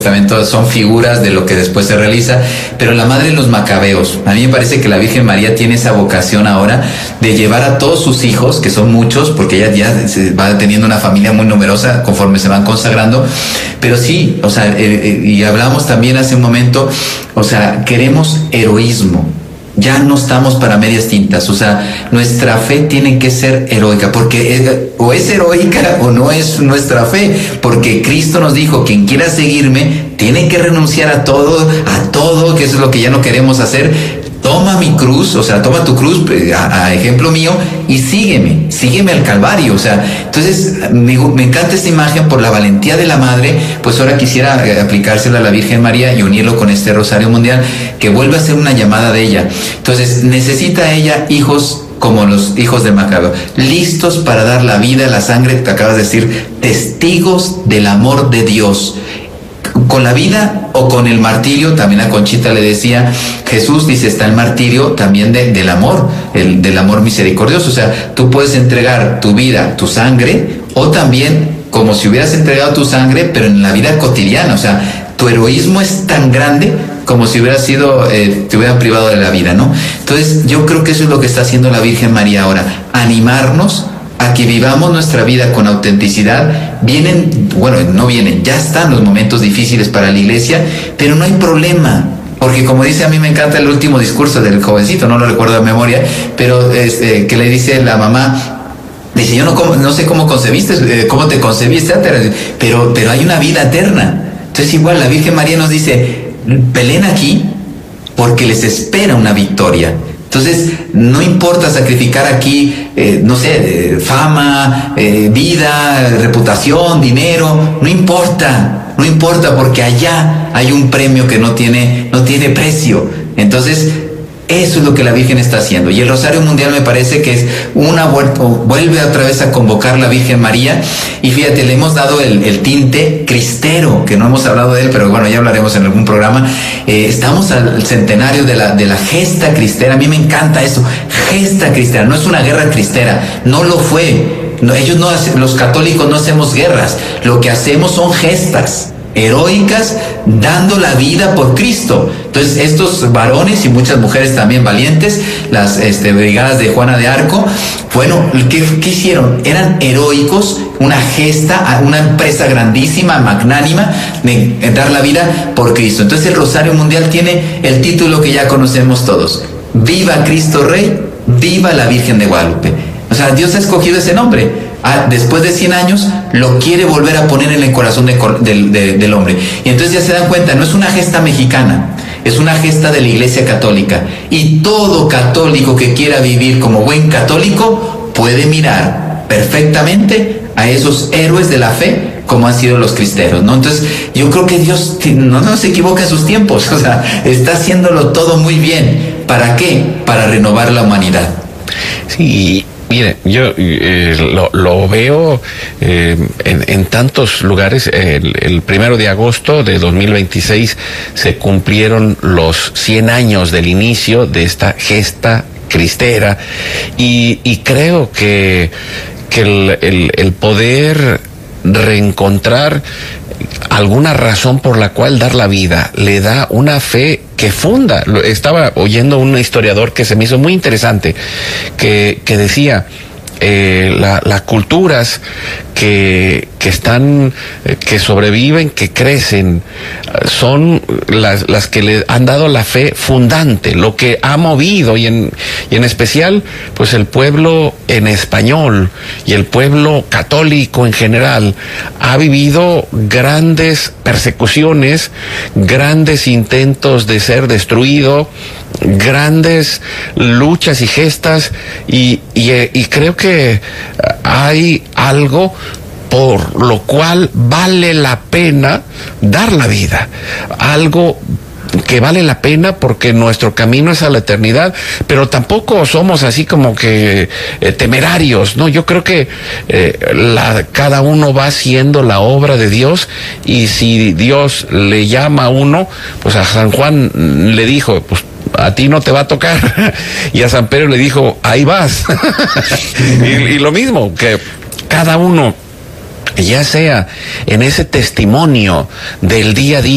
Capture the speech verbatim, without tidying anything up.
Testamento son figuras de lo que después se realiza, pero la madre de los macabeos, a mí me parece que la Virgen María tiene esa vocación ahora de llevar a todos sus hijos, que son muchos, porque ella ya se va teniendo una familia muy numerosa conforme se van consagrando, pero sí, o sea, eh, eh, y hablamos también hace un momento, o sea, queremos heroísmo. Ya no estamos para medias tintas, o sea, nuestra fe tiene que ser heroica, porque es, o es heroica o no es nuestra fe, porque Cristo nos dijo, quien quiera seguirme, tiene que renunciar a todo, a todo, que eso es lo que ya no queremos hacer. Toma mi cruz, o sea, toma tu cruz, a, a ejemplo mío, y sígueme, sígueme al Calvario, o sea, entonces me, me encanta esta imagen por la valentía de la madre, pues ahora quisiera eh, aplicársela a la Virgen María y unirlo con este Rosario Mundial, que vuelve a ser una llamada de ella. Entonces, necesita ella hijos como los hijos de Macabeo, listos para dar la vida, la sangre, te acabas de decir, testigos del amor de Dios. Con la vida o con el martirio, también a Conchita le decía, Jesús dice, está el martirio también de, del amor, el, del amor misericordioso, o sea, tú puedes entregar tu vida, tu sangre, o también como si hubieras entregado tu sangre, pero en la vida cotidiana, o sea, tu heroísmo es tan grande como si hubiera sido, eh, te hubieran privado de la vida, ¿no? Entonces, yo creo que eso es lo que está haciendo la Virgen María ahora, animarnos a que vivamos nuestra vida con autenticidad. Vienen, bueno, no vienen, ya están los momentos difíciles para la iglesia, pero no hay problema, porque como dice, a mí me encanta el último discurso del jovencito, no lo recuerdo de memoria, pero este, que le dice la mamá, dice, yo no, no sé cómo concebiste, eh, cómo te concebiste, pero, pero hay una vida eterna. Entonces igual la Virgen María nos dice, peleen aquí porque les espera una victoria. Entonces, no importa sacrificar aquí, eh, no sé, eh, fama, eh, vida, reputación, dinero, no importa, no importa, porque allá hay un premio que no tiene, no tiene precio. Entonces, eso es lo que la Virgen está haciendo. Y el Rosario Mundial me parece que es una vuelta, vuelve otra vez a convocar la Virgen María. Y fíjate, le hemos dado el, el tinte cristero, que no hemos hablado de él, pero bueno, ya hablaremos en algún programa. Eh, estamos al centenario de la, de la gesta cristera. A mí me encanta eso, gesta cristera. No es una guerra cristera, no lo fue. No, ellos no hacen, los católicos no hacemos guerras, lo que hacemos son gestas heroicas, dando la vida por Cristo. Entonces, estos varones y muchas mujeres también valientes, las este, brigadas de Juana de Arco, bueno, ¿qué, qué hicieron? Eran heroicos, una gesta, una empresa grandísima, magnánima, de, de dar la vida por Cristo. Entonces, el Rosario Mundial tiene el título que ya conocemos todos: Viva Cristo Rey, viva la Virgen de Guadalupe. O sea, Dios ha escogido ese nombre. Ah, después de cien años, lo quiere volver a poner en el corazón de, de, de, del hombre. Y entonces ya se dan cuenta, no es una gesta mexicana, es una gesta de la Iglesia Católica. Y todo católico que quiera vivir como buen católico puede mirar perfectamente a esos héroes de la fe como han sido los cristeros, ¿no? Entonces, yo creo que Dios no, no se equivoca en sus tiempos, o sea, está haciéndolo todo muy bien. ¿Para qué? Para renovar la humanidad. Sí. Mire, yo eh, lo, lo veo eh, en, en tantos lugares. El, el primero de agosto de dos mil veintiséis se cumplieron los cien años del inicio de esta gesta cristera, y, y creo que, que el, el, el poder reencontrar alguna razón por la cual dar la vida le da una fe que funda. Estaba oyendo un historiador que se me hizo muy interesante, que, que decía, eh, la, las culturas que, que están, que sobreviven, que crecen, son las, las que le han dado la fe fundante, lo que ha movido, y en, y en especial, pues el pueblo en español y el pueblo católico en general ha vivido grandes persecuciones, grandes intentos de ser destruido, grandes luchas y gestas, y, y, y creo que hay algo por lo cual vale la pena dar la vida, algo que vale la pena porque nuestro camino es a la eternidad, pero tampoco somos así como que eh, temerarios, ¿no? Yo creo que eh, la, cada uno va haciendo la obra de Dios, y si Dios le llama a uno, pues a San Juan le dijo, pues a ti no te va a tocar, y a San Pedro le dijo, ahí vas. y, y lo mismo, que cada uno, ya sea en ese testimonio del día a día,